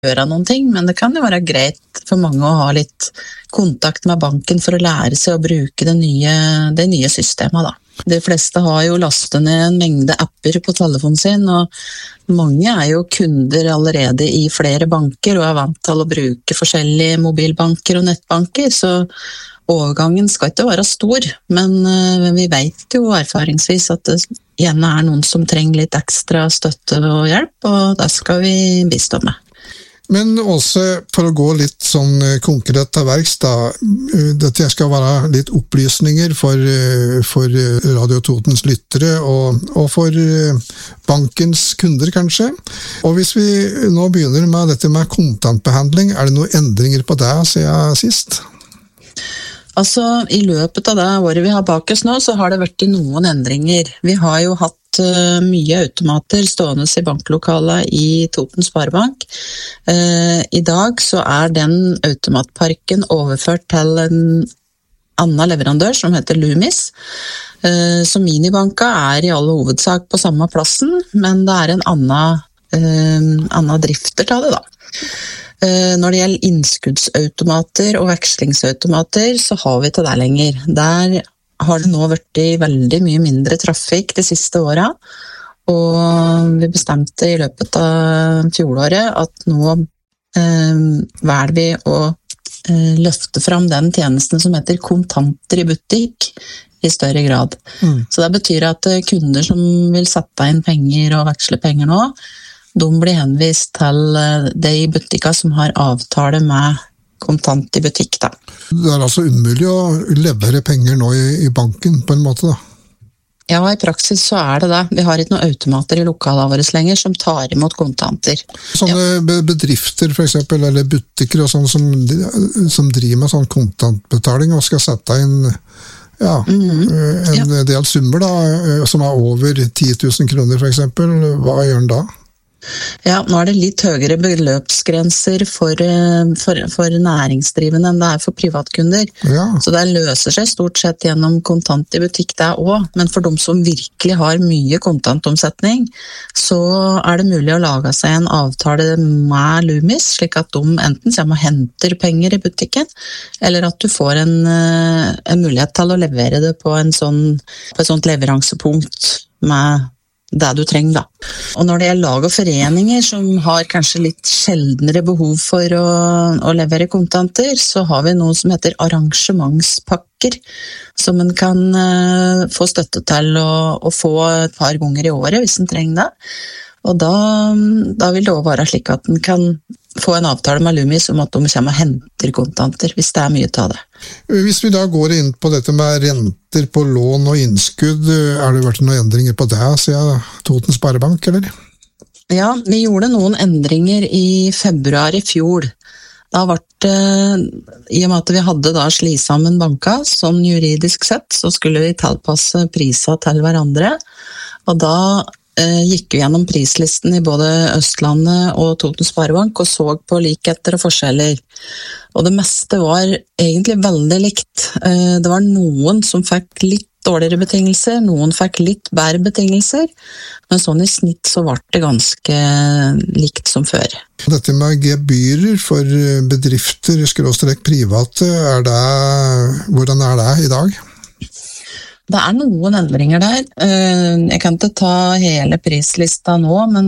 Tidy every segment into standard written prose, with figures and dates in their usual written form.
gjøre noen ting, men det kan jo være greit for mange å ha litt kontakt med banken for å lære seg å bruke det nye systemet da. De fleste har jo lastet ned en mengde apper på telefonen sin, og mange er jo kunder allerede i flere banker og er vant til å bruke forskjellige mobilbanker og nettbanker, så overgangen skal ikke være stor, men vi vet jo erfaringsvis at det gjerne er noen som trenger litt ekstra støtte og hjelp, og det skal vi bistå med. Men også for å gå litt sånn konkret til verks da, dette skal være litt opplysninger for Radio Totens lyttere og for bankens kunder kanskje. Og hvis vi nå begynner med dette med kontantbehandling, er det noen endringer på det siden sist? Altså, i løpet av det året vi har bak oss nå, så har det vært noen endringer. Vi har jo hatt mye automater stående i banklokalet i Toten Sparebank. I dag så er den automatparken overført til en annen leverandør som heter Loomis. Så minibanka er i all hovedsak på samme plassen, men det er en annen drifter til det da. Når det gjelder innskuddsautomater og vekslingsautomater, så har vi til det lenger. Der har det nå vært veldig mye mindre trafikk de siste årene, og vi bestemte i løpet av fjoråret at nå velger vi å løfte fram den tjenesten som heter kontanter i butikk i større grad. Så det betyr at kunder som vil sette inn penger og veksle penger nå, de blir henvist til de butikker som har avtale med kontant i butikk da. Det er altså umulig å levere penger nå i banken på en måte da? Ja, i praksis så er det det. Vi har ikke noen automater i lokalet våre lenger som tar imot kontanter. Sånne bedrifter for eksempel, eller butikker og sånn som driver med sånn kontantbetaling og skal sette inn en del summer da, som er over 10 000 kroner for eksempel, hva gjør den da? Ja, nå er det litt høyere beløpsgrenser for næringsdrivende enn det er for privatkunder. Ja. Så det løser seg stort sett gjennom kontant i butikk det også, men for de som virkelig har mye kontantomsetning, så er det mulig å lage seg en avtale med Loomis, slik at de enten kommer og henter penger i butikken, eller at du får en mulighet til å levere det på et sånt leveransepunkt med det du trenger da. Og når det er lag og foreninger som har kanskje litt sjeldnere behov for å levere kontanter, så har vi noe som heter arrangementspakker, som en kan få støtte til å få et par ganger i året hvis en trenger det. Og da vil det også være slik at en kan få en avtale med Loomis om at de kommer og henter kontanter, hvis det er mye av det. Hvis vi da går inn på dette med renter på lån og innskudd, er det vært noen endringer på det siden Toten Sparebank, eller? Ja, vi gjorde noen endringer i februar i fjor. Da ble det, i og med at vi hadde da sli sammen banka, sånn juridisk sett, så skulle vi tilpasse priser til hverandre, og da gikk vi gjennom prislisten i både Østlandet og Toten Sparebank og så på likheter og forskjeller. Og det meste var egentlig veldig likt. Det var noen som fikk litt dårligere betingelser, noen fikk litt bedre betingelser, men sånn i snitt så var det ganske likt som før. Dette med gebyrer for bedrifter, skråstrek private, hvordan er det i dag? Det er noen endringer der. Jeg kan ikke ta hele prislista nå, men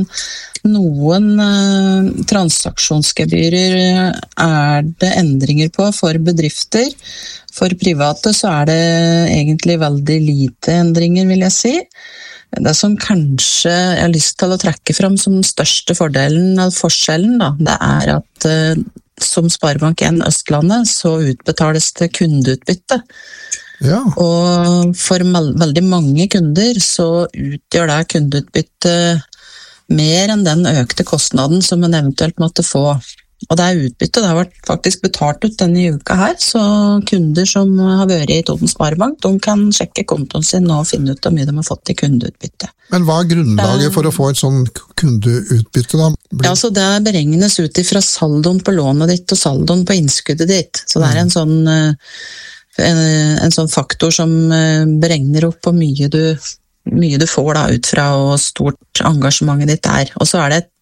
noen transaksjonsgebyrer er det endringer på for bedrifter. For private så er det egentlig veldig lite endringer, vil jeg si. Det som kanskje jeg har lyst til å trekke fram som den største fordelen av forskjellen, da, det er at som Sparebank 1 Østlandet så utbetales det kundeutbytte. Ja. Og for veldig mange kunder så utgjør det kundeutbytte mer enn den økte kostnaden som en eventuelt måtte få. Og det utbyttet har vært faktisk betalt ut denne uka her, så kunder som har vært i Toten Sparebank, de kan sjekke kontoen sin og finne ut hvor mye de har fått i kundeutbytte. Men hva er grunnlaget for å få et sånn kundeutbytte da? Ja, så det beregnes ut ifra saldoen på lånet ditt og saldoen på innskuddet ditt. Så det er en sånn faktor som beregner opp hvor mye du får da, ut fra hvor stort engasjementet ditt er. Og så er det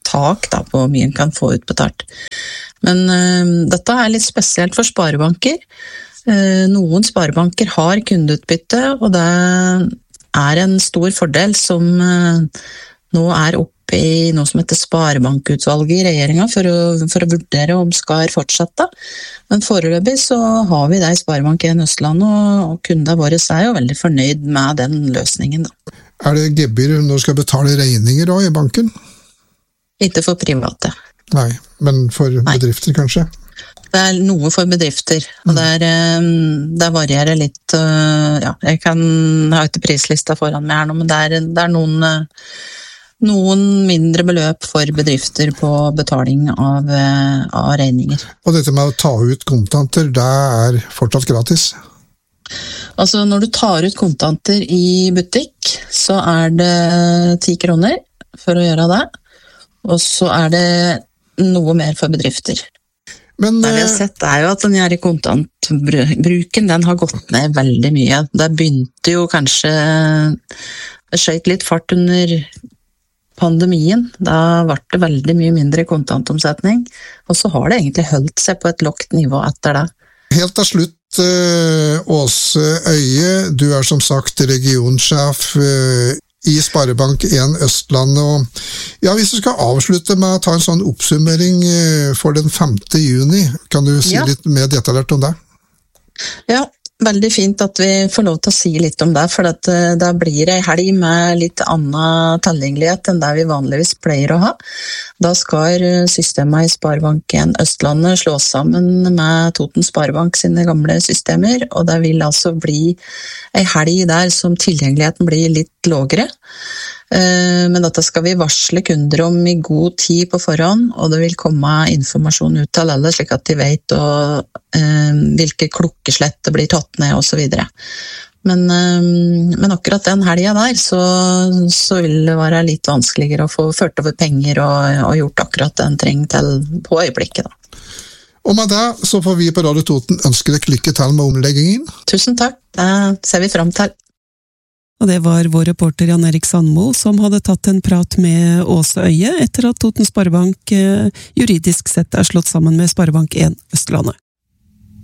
tak da, på hvor mye en kan få utbetalt. Men dette er litt spesielt for sparebanker. Noen sparebanker har kundeutbytte, og det er en stor fordel som nå er oppe i noe som heter Sparebankutvalget i regjeringen for å vurdere om skal fortsette. Men foreløpig så har vi det i Sparebank1 Østland, og kundene våre er jo veldig fornøyd med den løsningen. Da. Er det gebyr når du skal betale regninger da, i banken? Ikke for private. Nei, men for bedrifter kanskje? Det er noe for bedrifter, og der varierer litt. Ja, jeg har ikke prislista foran meg her nå, men det er noen mindre beløp for bedrifter på betaling av regninger. Og dette med å ta ut kontanter, det er fortsatt gratis? Altså, når du tar ut kontanter i butikk, så er det 10 kroner for å gjøre det, og så er det noe mer for bedrifter. Men det vi har sett er jo at den kontantbruken, den har gått ned veldig mye. Det begynte jo kanskje, det skjøt litt fart under pandemien, da ble det veldig mye mindre kontantomsetning, og så har det egentlig holdt seg på et lågt nivå etter det. Helt til slutt, Åse Øie, du er som sagt regionsjef i Sparebank1 Østland, og ja, hvis du skal avslutte med å ta en sånn oppsummering for den 5. juni, kan du si litt mer detaljert om det? Ja, veldig fint at vi får lov til å si litt om det, for det blir en helg med litt annen tilgjengelighet enn det vi vanligvis pleier å ha. Da skal systemet i Sparebank1 Østlandet slås sammen med Toten Sparebank sine gamle systemer, og det vil altså bli en helg der som tilgjengeligheten blir litt lavere. Men dette skal vi varsle kunder om i god tid på forhånd, og det vil komme informasjon ut til alle, slik at de vet hvilke klokkeslett det blir tatt ned og så videre. Men akkurat den helgen der, så vil det være litt vanskeligere å få ført over penger og gjort akkurat det en trenger til på øyeblikket. Da. Og med det så får vi på Radio Toten ønske deg lykke til med omleggingen. Tusen takk, det ser vi frem til. Og det var vår reporter Jan Erik Sandmo som hadde tatt en prat med Åse Øie etter at Toten Sparebank juridisk sett er slått sammen med Sparebank1 Østlandet.